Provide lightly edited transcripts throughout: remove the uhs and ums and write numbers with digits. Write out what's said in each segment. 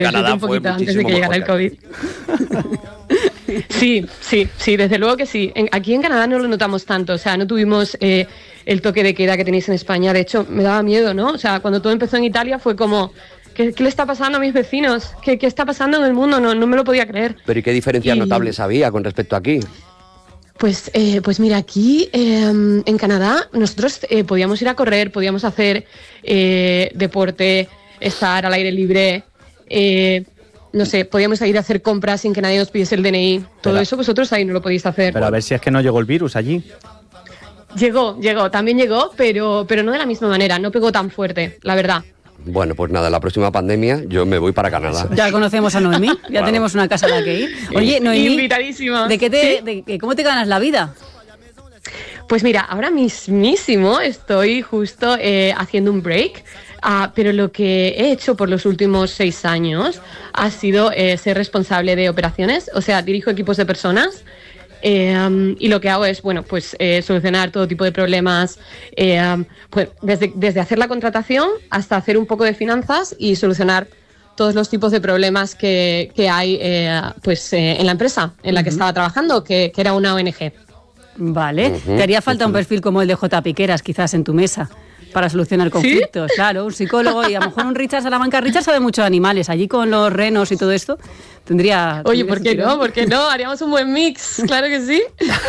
Canadá un poquito fue antes de que llegara el COVID. Sí, desde luego que sí. Aquí en Canadá no lo notamos tanto, o sea, no tuvimos el toque de queda que tenéis en España. De hecho, me daba miedo, ¿no? O sea, cuando todo empezó en Italia fue como, ¿qué le está pasando a mis vecinos? ¿Qué está pasando en el mundo? No me lo podía creer. Pero ¿y qué diferencias notables había con respecto a aquí? Pues mira, aquí en Canadá nosotros podíamos ir a correr, podíamos hacer deporte, estar al aire libre, no sé, podíamos ir a hacer compras sin que nadie nos pidiese el DNI. Todo eso vosotros ahí no lo podéis hacer. Pero a ver si es que no llegó el virus allí. También llegó, pero no de la misma manera, no pegó tan fuerte, la verdad. Bueno, pues nada, la próxima pandemia yo me voy para Canadá. Ya conocemos a Noemí, ya tenemos una casa a la que ir. Oye, Noemí, invitadísima. ¿Cómo te ganas la vida? Pues mira, ahora mismísimo estoy justo haciendo un break, pero lo que he hecho por los últimos 6 años ha sido ser responsable de operaciones, o sea, dirijo equipos de personas. Y lo que hago es, solucionar todo tipo de problemas, pues desde hacer la contratación hasta hacer un poco de finanzas y solucionar todos los tipos de problemas que hay en la empresa en la que estaba trabajando, que era una ONG. Vale, te haría falta un perfil como el de J. Piqueras, quizás en tu mesa, para solucionar conflictos. ¿Sí? Claro, un psicólogo y a lo mejor un Richard Salamanca. Richard sabe mucho de animales, allí con los renos y todo esto. Oye, ¿por qué no? ¿Por qué no? Haríamos un buen mix, claro que sí.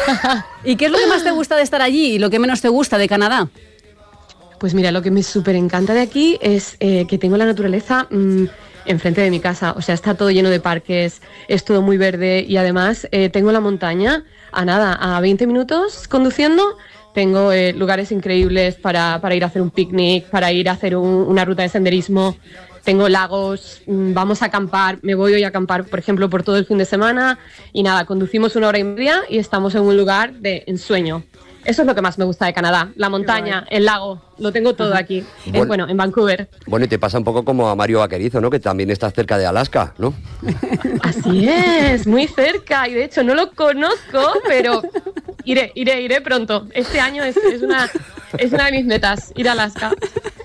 ¿Y qué es lo que más te gusta de estar allí y lo que menos te gusta de Canadá? Pues mira, lo que me súper encanta de aquí es que tengo la naturaleza enfrente de mi casa. O sea, está todo lleno de parques, es todo muy verde y además tengo la montaña a 20 minutos conduciendo. Tengo lugares increíbles para ir a hacer un picnic, para ir a hacer una ruta de senderismo. Tengo lagos, vamos a acampar, me voy hoy a acampar, por ejemplo, por todo el fin de semana y nada, conducimos 1 hora y media y estamos en un lugar de ensueño. Eso es lo que más me gusta de Canadá, la montaña, el lago, lo tengo todo aquí, en Vancouver. Bueno, y te pasa un poco como a Mario Vaquerizo, ¿no? Que también estás cerca de Alaska, ¿no? Así es, muy cerca, y de hecho no lo conozco, pero iré pronto. Este año es una de mis metas, ir a Alaska.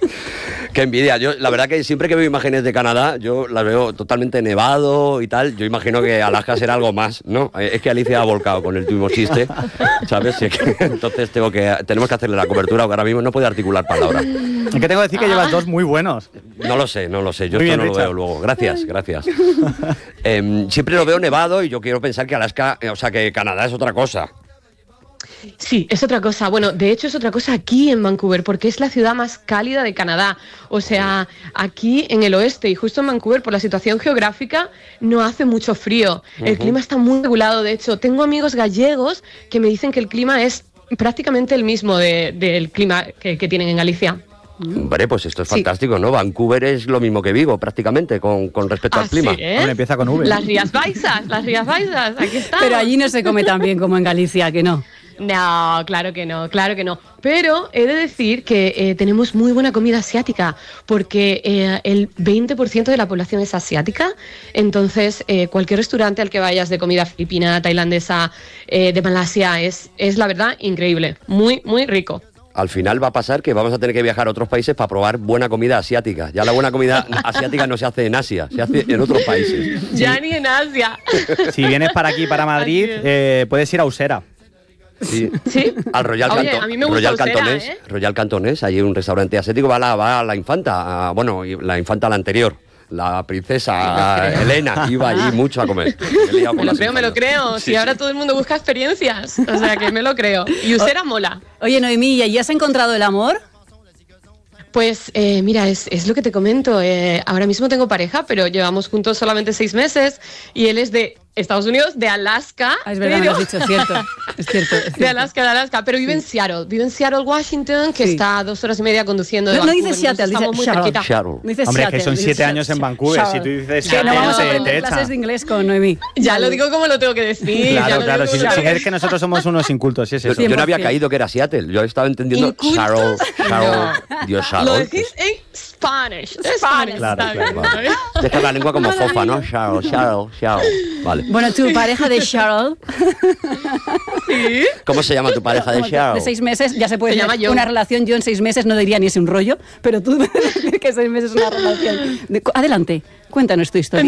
Qué envidia. Yo, la verdad que siempre que veo imágenes de Canadá, yo las veo totalmente nevado y tal. Yo imagino que Alaska será algo más, ¿no? Es que Alicia ha volcado con el mismo chiste, ¿sabes? Entonces tenemos que hacerle la cobertura, porque ahora mismo no puede articular palabras. Es que tengo que decir que llevas 2 muy buenos. No lo sé. Yo Muy esto bien, no Richard. lo veo luego. Gracias. Siempre lo veo nevado y yo quiero pensar que Alaska, que Canadá es otra cosa. Sí, es otra cosa. Bueno, de hecho es otra cosa aquí en Vancouver, porque es la ciudad más cálida de Canadá. O sea, aquí en el oeste y justo en Vancouver, por la situación geográfica, no hace mucho frío. El clima está muy regulado. De hecho, tengo amigos gallegos que me dicen que el clima es prácticamente el mismo del clima que tienen en Galicia. Hombre, pues esto es fantástico, ¿no? Vancouver es lo mismo que Vigo, prácticamente, con respecto al clima. ¿Sí, eh? Hombre, empieza con V. Las Rías Baixas, aquí están. Pero allí no se come tan bien como en Galicia, ¿que no? No, claro que no. Pero he de decir que tenemos muy buena comida asiática, porque el 20% de la población es asiática. Entonces, cualquier restaurante al que vayas de comida filipina, tailandesa, de Malasia, es la verdad increíble. Muy, muy rico. Al final va a pasar que vamos a tener que viajar a otros países para probar buena comida asiática. Ya la buena comida asiática no se hace en Asia, se hace en otros países. Ya ni en Asia. Si vienes para aquí, para Madrid, puedes ir a Usera. Sí. Oye, Al a mí me gusta Usera, Royal Cantonés, hay un restaurante asiático, va la infanta, la infanta la anterior. La princesa Elena iba allí mucho a comer. Me lo creo. Si ahora todo el mundo busca experiencias. O sea que me lo creo. Y Usera mola. Oye, Noemí, ¿y allí has encontrado el amor? Pues mira, es lo que te comento. Ahora mismo tengo pareja, pero llevamos juntos solamente 6 meses y él es de Estados Unidos, de Alaska. Es verdad, me lo has dicho, es cierto. De Alaska, pero vive en Seattle, Washington, que está a 2 horas y media conduciendo de No Vancouver. dice Seattle, dice Seattle. Hombre, que son 7 años en Vancouver. Si tú dices que Seattle, no vamos a te aprender echa. clases de inglés con Noemí. Ya lo digo como lo tengo que decir. Claro, si es que nosotros somos unos incultos, sí es eso. Yo no había caído que era Seattle, yo estaba entendiendo ¿Incultos? Seattle. Dios, Seattle. Lo decís en Spanish. Claro, está bien, claro. está bien. Deja la lengua como fofa, ¿no? Cheryl. Vale. Bueno, tu pareja de Cheryl, ¿Cómo se llama tu pareja de como Cheryl? de 6 meses, ya se puede Se llama decir Joe. una relación. Yo en 6 meses no diría ni es un rollo, pero tú que 6 meses es una relación. Adelante, cuéntanos tu historia.